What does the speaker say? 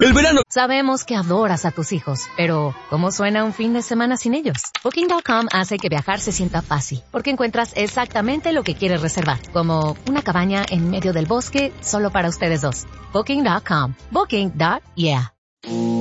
El verano. Sabemos que adoras a tus hijos, pero ¿cómo suena un fin de semana sin ellos? Booking.com hace que viajar se sienta fácil, porque encuentras exactamente lo que quieres reservar, como una cabaña en medio del bosque solo para ustedes dos. Booking.com. Booking.yeah.